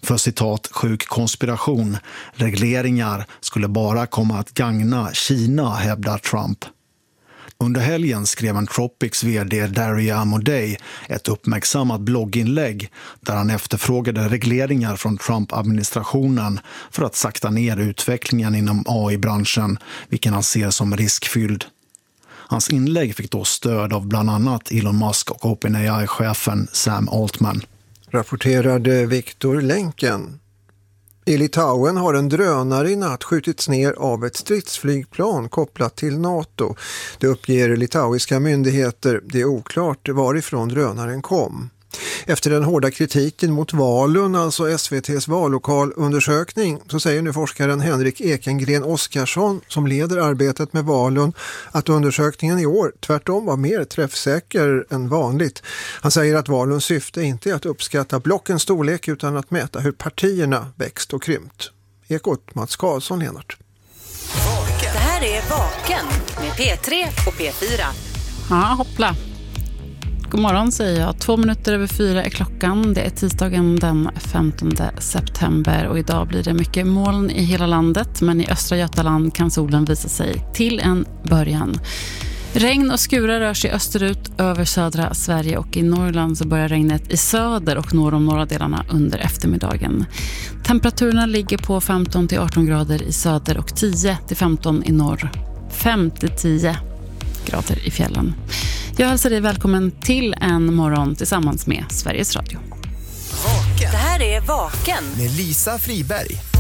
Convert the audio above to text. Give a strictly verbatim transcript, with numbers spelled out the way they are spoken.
för citat sjuk konspiration. Regleringar skulle bara komma att gagna Kina, hävdar Trump. Under helgen skrev en Tropics vd Daria Amodei ett uppmärksammat blogginlägg där han efterfrågade regleringar från Trump-administrationen för att sakta ner utvecklingen inom A I-branschen, vilken han ser som riskfylld. Hans inlägg fick då stöd av bland annat Elon Musk och OpenAI-chefen Sam Altman. Rapporterade Viktor Länken. I Litauen har en drönare i natt skjutits ner av ett stridsflygplan kopplat till NATO. Det uppger litauiska myndigheter. Det är oklart varifrån drönaren kom. Efter den hårda kritiken mot Valun, alltså S V T:s vallokalundersökning, så säger nu forskaren Henrik Ekengren Oskarsson, som leder arbetet med Valun, att undersökningen i år tvärtom var mer träffsäker än vanligt. Han säger att Valuns syfte inte är att uppskatta blockens storlek utan att mäta hur partierna växt och krympt. Ekot Mats Karlsson, Lenart. Det här är Vaken med P tre och P fyra. Ja, hoppla. God morgon säger jag. Två minuter över fyra är klockan. Det är tisdagen den femtonde september och idag blir det mycket moln i hela landet, men i östra Götaland kan solen visa sig till en början. Regn och skurar rör sig österut över södra Sverige och i Norrland så börjar regnet i söder och norr om norra delarna under eftermiddagen. Temperaturerna ligger på femton till arton grader i söder och tio till femton i norr. fem till tio grader i fjällen. Jag hälsar dig välkommen till en morgon tillsammans med Sveriges Radio. Det här är Vaken med Lisa Friberg.